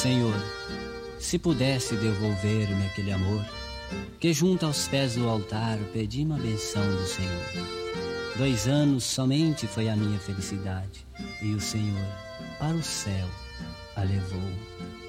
Senhor, se pudesse devolver-me aquele amor, que junto aos pés do altar pedi uma benção do Senhor. 2 anos somente foi a minha felicidade, e o Senhor para o céu a levou.